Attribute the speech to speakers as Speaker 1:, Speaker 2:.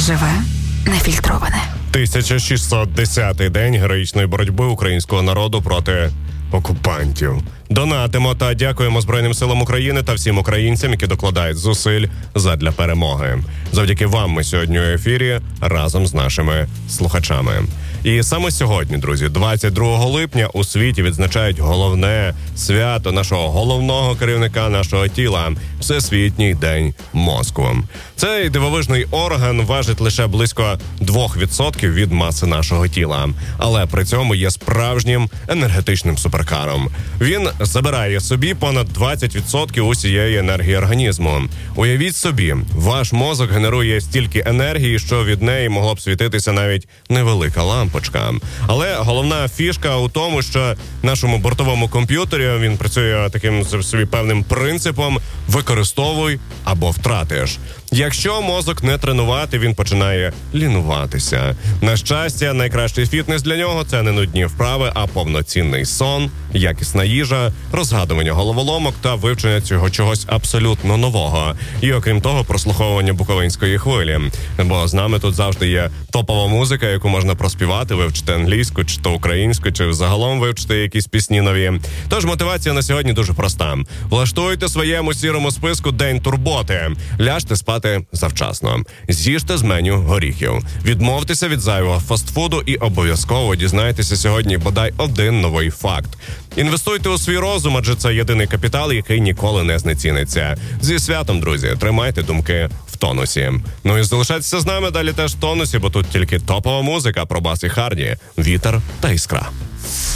Speaker 1: Живе, нефільтроване.
Speaker 2: 1610-й день героїчної боротьби українського народу проти окупантів. Донатимо та дякуємо Збройним силам України та всім українцям, які докладають зусиль задля перемоги. Завдяки вам ми сьогодні у ефірі разом з нашими слухачами. І саме сьогодні, друзі, 22 липня у світі відзначають головне свято нашого головного керівника нашого тіла – Всесвітній день мозку. Цей дивовижний орган важить лише близько 2% від маси нашого тіла, але при цьому є справжнім енергетичним суперкаром. Він забирає собі понад 20% усієї енергії організму. Уявіть собі, ваш мозок генерує стільки енергії, що від неї могло б світитися навіть невелика лампочка. Але головна фішка у тому, що нашому бортовому комп'ютері він працює таким собі певним принципом «використовуй або втратиш». Якщо мозок не тренувати, він починає лінуватися. На щастя, найкращий фітнес для нього – це не нудні вправи, а повноцінний сон, якісна їжа, розгадування головоломок та вивчення цього чогось абсолютно нового. І окрім того, прослуховування буковинської хвилі. Бо з нами тут завжди є топова музика, яку можна проспівати, вивчити англійську, чи то українську, чи загалом вивчити якісь пісні нові. Тож мотивація на сьогодні дуже проста. Влаштуйте своєму сірому списку день турботи. Ляжте спати завчасно. З'їжте з меню горіхів. Відмовтеся від зайвого фастфуду і обов'язково дізнайтеся сьогодні бодай один новий факт. Інвестуйте у свій розум, адже це єдиний капітал, який ніколи не знеціниться. Зі святом, друзі, тримайте думки в тонусі. Ну і залишайтеся з нами далі теж в тонусі, бо тут тільки топова музика про бас і Харді, Вітер та Іскра.